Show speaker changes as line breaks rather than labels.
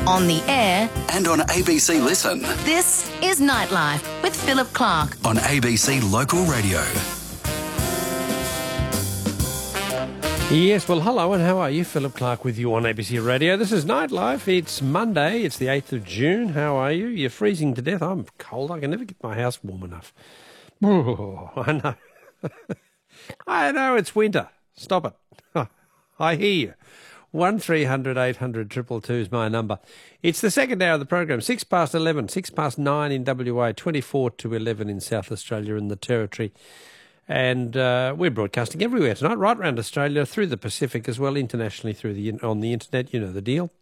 on the air,
and on ABC Listen.
this is Nightlife with Philip Clark.
On ABC Local Radio.
Yes, well, hello and how are you? Philip Clark with you on ABC Radio. This is Nightlife. It's Monday. It's the 8th of June. How are you? You're freezing to death. I'm cold. I can never get my house warm enough. Oh, I know. I know it's winter. Stop it. I hear you. 1300 800 222 is my number. It's the second hour of the program. 6 past 11, 6 past 9 in WA, 24 to 11 in South Australia and the Territory. And we're broadcasting everywhere tonight, right around Australia, through the Pacific as well, internationally on the internet. You know the deal.